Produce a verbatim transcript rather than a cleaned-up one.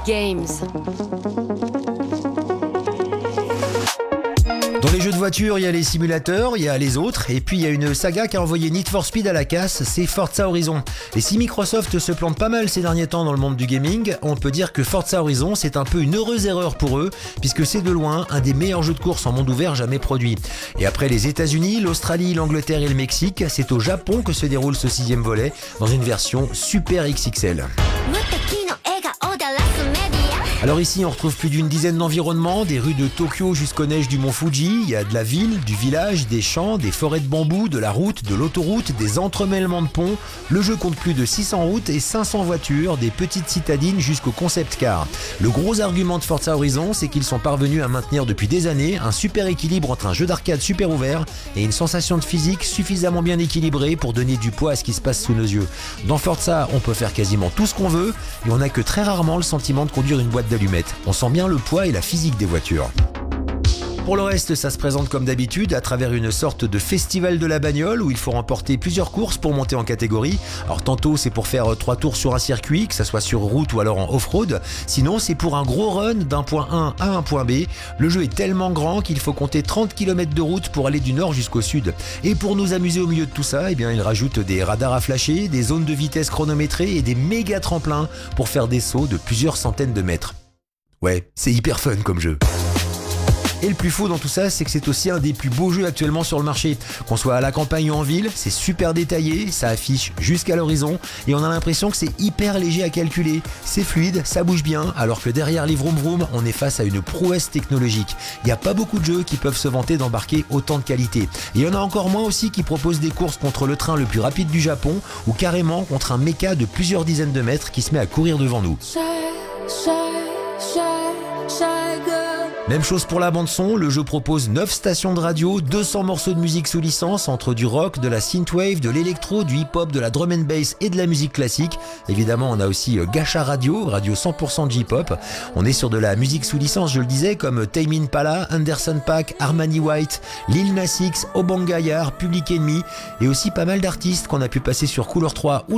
Games. Dans les jeux de voiture, il y a les simulateurs, il y a les autres, et puis il y a une saga qui a envoyé Need for Speed à la casse, c'est Forza Horizon. Et si Microsoft se plante pas mal ces derniers temps dans le monde du gaming, on peut dire que Forza Horizon c'est un peu une heureuse erreur pour eux, puisque c'est de loin un des meilleurs jeux de course en monde ouvert jamais produit. Et après les États-Unis, l'Australie, l'Angleterre et le Mexique, c'est au Japon que se déroule ce sixième volet, dans une version Super X X L. Alors ici, on retrouve plus d'une dizaine d'environnements, des rues de Tokyo jusqu'aux neiges du mont Fuji. Il y a de la ville, du village, des champs, des forêts de bambou, de la route, de l'autoroute, des entremêlements de ponts. Le jeu compte plus de six cents routes et cinq cents voitures, des petites citadines jusqu'au concept car. Le gros argument de Forza Horizon, c'est qu'ils sont parvenus à maintenir depuis des années un super équilibre entre un jeu d'arcade super ouvert et une sensation de physique suffisamment bien équilibrée pour donner du poids à ce qui se passe sous nos yeux. Dans Forza, on peut faire quasiment tout ce qu'on veut et on n'a que très rarement le sentiment de conduire une boîte d'allumettes. On sent bien le poids et la physique des voitures. Pour le reste, ça se présente comme d'habitude à travers une sorte de festival de la bagnole où il faut remporter plusieurs courses pour monter en catégorie. Alors tantôt c'est pour faire trois tours sur un circuit, que ça soit sur route ou alors en off-road. Sinon c'est pour un gros run d'un point A à un point B. Le jeu est tellement grand qu'il faut compter trente kilomètres de route pour aller du nord jusqu'au sud. Et pour nous amuser au milieu de tout ça, eh bien, il rajoute des radars à flasher, des zones de vitesse chronométrées et des méga tremplins pour faire des sauts de plusieurs centaines de mètres. Ouais, c'est hyper fun comme jeu. Et le plus fou dans tout ça, c'est que c'est aussi un des plus beaux jeux actuellement sur le marché. Qu'on soit à la campagne ou en ville, c'est super détaillé, ça affiche jusqu'à l'horizon et on a l'impression que c'est hyper léger à calculer. C'est fluide, ça bouge bien, alors que derrière les vroom vroom, on est face à une prouesse technologique. Il n'y a pas beaucoup de jeux qui peuvent se vanter d'embarquer autant de qualité. Et il y en a encore moins aussi qui proposent des courses contre le train le plus rapide du Japon ou carrément contre un méca de plusieurs dizaines de mètres qui se met à courir devant nous. Shy, shy, shy, shy girl. Même chose pour la bande son, le jeu propose neuf stations de radio, deux cents morceaux de musique sous licence entre du rock, de la synthwave, de l'électro, du hip-hop, de la drum and bass et de la musique classique. Évidemment, on a aussi Gacha Radio, radio cent pour cent de J-pop. On est sur de la musique sous licence, je le disais, comme Tame Impala, Anderson .Paak, Armani White, Lil Nas X, Obangayar, Public Enemy et aussi pas mal d'artistes qu'on a pu passer sur Couleur trois ou